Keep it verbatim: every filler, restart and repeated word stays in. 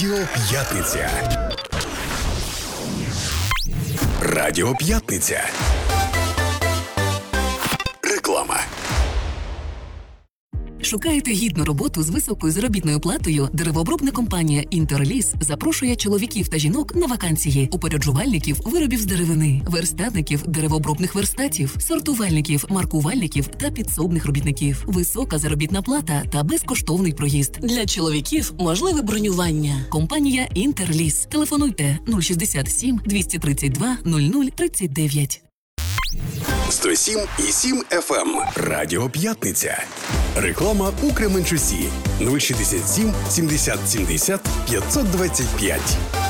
Радіо П'ятниця. Радіо П'ятниця. Реклама. Шукаєте гідну роботу з високою заробітною платою? Деревообробна компанія «Інтерліс» запрошує чоловіків та жінок на вакансії, упоряджувальників виробів з деревини, верстатників деревообробних верстатів, сортувальників, маркувальників та підсобних робітників. Висока заробітна плата та безкоштовний проїзд. Для чоловіків можливе бронювання. Компанія «Інтерліс». Телефонуйте нуль шістдесят сім двісті тридцять два нуль нуль тридцять дев'ять. сто сім і сім еф ем. Радіо П'ятниця. Реклама у Кременчусі. нуль шістдесят сім сімдесят сімдесят п'ятсот двадцять п'ять.